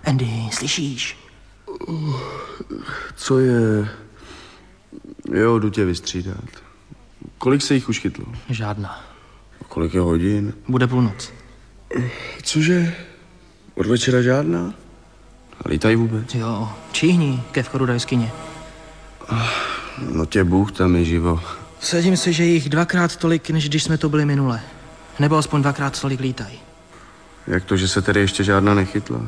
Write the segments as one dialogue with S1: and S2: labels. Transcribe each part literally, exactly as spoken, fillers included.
S1: Andy, slyšíš?
S2: Co je? Jo, jdu tě vystřídat. Kolik se jich už chytlo?
S1: Žádná.
S2: Kolik je hodin?
S1: Bude půlnoc.
S2: Cože? Od večera žádná? A lítají vůbec?
S1: Jo, číhni ke vchodu do jeskyně.
S2: No tě Bůh tam je živo.
S1: Sedím si, že jich dvakrát tolik, než když jsme to byli minule. Nebo aspoň dvakrát tolik lítají.
S2: Jak to, že se tady ještě žádná nechytla?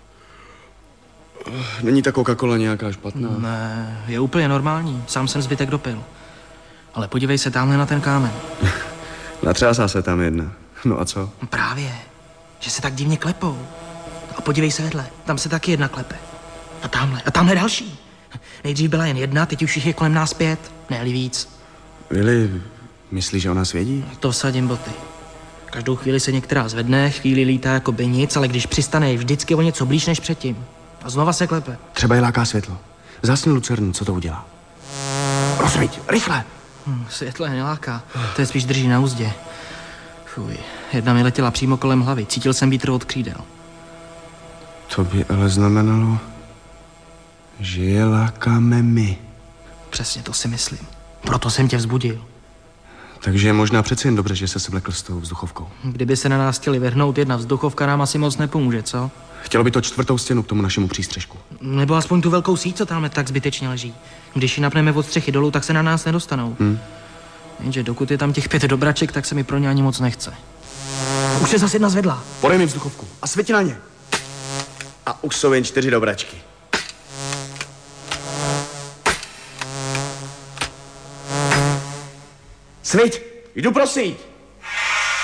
S2: Není ta Coca-Cola nějaká špatná?
S1: Ne, je úplně normální. Sám jsem zbytek dopil. Ale podívej se tamhle na ten kámen.
S2: Natřásá se tam jedna. No a co?
S1: Právě, že se tak divně klepou. A podívej se vedle, tam se taky jedna klepe. A tamhle, a tamhle další. Nejdřív byla jen jedna, teď už jich je kolem nás pět. Ne-li víc.
S2: Vili, myslíš, že ona svědí?
S1: To vsadím boty. Každou chvíli se některá zvedne, chvíli lítá jako by nic, ale když přistane, je vždycky o něco blíž než předtím. A znova se klepe.
S2: Třeba je láká světlo. Zhasni lucernu, co to udělá? Rozsvíť, rychle!
S1: Hm, světlo je neláká, to je spíš drží na úzdě. Fuj, jedna mi letěla přímo kolem hlavy, cítil jsem vítr od křídel.
S2: To by ale znamenalo, že je lákáme my.
S1: Přesně to si myslím. Proto jsem tě vzbudil.
S2: Takže je možná přeci jen dobře, že se svlekl s tou vzduchovkou.
S1: Kdyby se na nás chtěli vrhnout, jedna vzduchovka nám asi moc nepomůže, co?
S2: Chtělo by to čtvrtou stěnu k tomu našemu přístřežku.
S1: Nebo aspoň tu velkou síť, co tam tak zbytečně leží. Když ji napneme od střechy dolů, tak se na nás nedostanou.
S2: Hmm.
S1: Jenže dokud je tam těch pět dobraček, tak se mi pro ně ani moc nechce. Už se zase jedna zvedla.
S2: Podej mi vzduchovku a světi na ně. A už jsou jen čtyři dobračky. Sviť, jdu prosít.